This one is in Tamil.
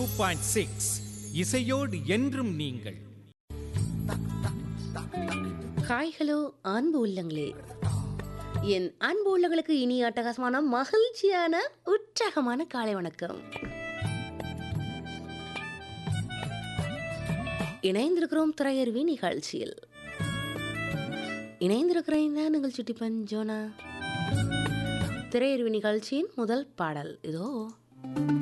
102.6 இசையோடு என்றும் நீங்கள். ஹாய் ஹலோ அன்பு உள்ளங்களே, என் அன்பு உள்ளங்களுக்கு இனி அட்டகாசமான மகிழ்ச்சியான உற்சாகமான காலை வணக்கம். இணைந்திருக்கிறோம் திரையருவி நிகழ்ச்சியில். இணைந்திருக்கிறேன் தான் நீங்கள் சுட்டி பஞ்சோனா. திரையருவி நிகழ்ச்சியின் முதல் பாடல் இதோ.